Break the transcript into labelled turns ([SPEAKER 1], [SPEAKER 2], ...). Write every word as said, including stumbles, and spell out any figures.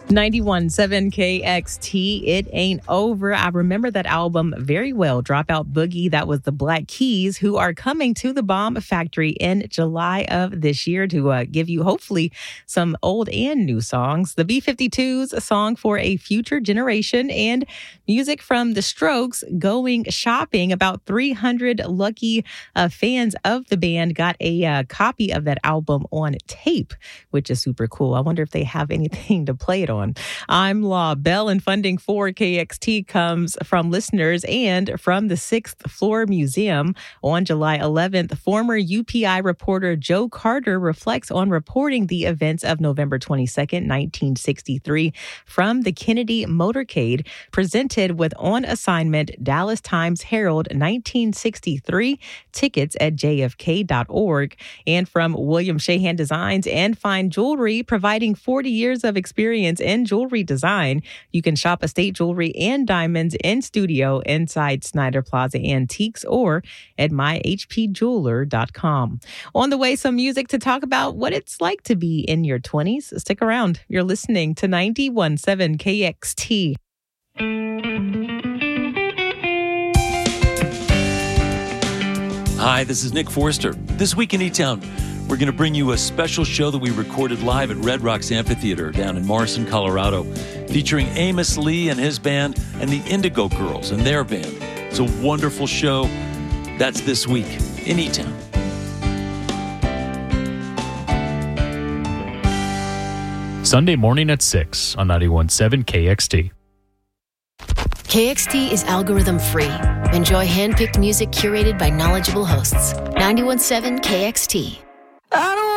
[SPEAKER 1] ninety-one point seven K X T, It Ain't Over. I remember that album very well. Dropout Boogie, that was the Black Keys, who are coming to the Bomb Factory in July of this year to uh, give you, hopefully, some old and new songs. The B fifty-twos, a song for a future generation, and music from The Strokes, Going Shopping. About three hundred lucky uh, fans of the band got a uh, copy of that album on tape, which is super cool. I wonder if they have anything to play it on. I'm Law Bell, and funding for K X T comes from listeners and from the Sixth Floor Museum. On July eleventh, former U P I reporter Joe Carter reflects on reporting the events of November twenty-second, nineteen sixty-three from the Kennedy Motorcade, presented with On Assignment Dallas Times Herald nineteen sixty-three, tickets at j f k dot org, and from William Shahan Designs and Fine Jewelry, providing forty years of experience in jewelry design. You can shop estate jewelry and diamonds in studio inside Snyder Plaza Antiques or at my h p jeweler dot com. On the way, some music to talk about what it's like to be in your twenties. Stick around. You're listening to ninety-one point seven K X T.
[SPEAKER 2] Hi, this is Nick Forster. This week in E-Town, we're going to bring you a special show that we recorded live at Red Rocks Amphitheater down in Morrison, Colorado, featuring Amos Lee and his band and the Indigo Girls and their band. It's a wonderful show. That's this week in E-Town.
[SPEAKER 3] Sunday morning at six on ninety-one point seven K X T.
[SPEAKER 4] K X T is algorithm free. Enjoy hand-picked music curated by knowledgeable hosts. ninety-one point seven K X T.
[SPEAKER 5] I don't